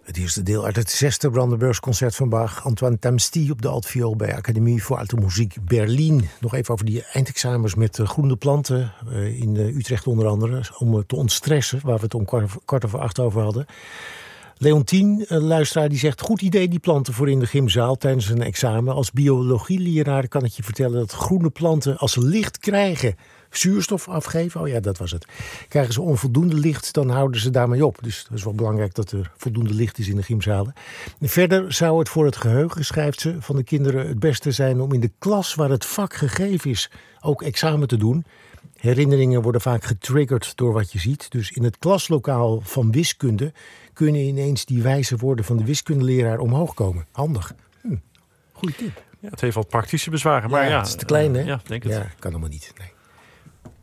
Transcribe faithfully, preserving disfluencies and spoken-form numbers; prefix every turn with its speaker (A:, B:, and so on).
A: Het eerste deel uit het zesde Brandenburgsconcert van Bach. Antoine Tamsty op de altviool bij Academie voor Alte Muziek Berlin. Nog even over die eindexamens met uh, groene planten. Uh, in uh, Utrecht onder andere. Om uh, te ontstressen, waar we het om kwart, kwart over acht over hadden. Leontien, een luisteraar, die zegt... goed idee die planten voor in de gymzaal tijdens een examen. Als biologieleraar kan ik je vertellen dat groene planten als ze licht krijgen... zuurstof afgeven, oh ja, dat was het. Krijgen ze onvoldoende licht, dan houden ze daarmee op. Dus dat is wel belangrijk dat er voldoende licht is in de gymzalen. Verder zou het voor het geheugen, schrijft ze, van de kinderen het beste zijn... om in de klas waar het vak gegeven is ook examen te doen. Herinneringen worden vaak getriggerd door wat je ziet. Dus in het klaslokaal van wiskunde kunnen ineens die wijze woorden van de wiskundeleraar omhoog komen. Handig. Hm, goeie tip.
B: Ja, het heeft wel praktische bezwaren, maar ja,
A: ja het is te klein, hè?
B: Uh, ja, denk het.
A: Ja, kan allemaal niet. Nee.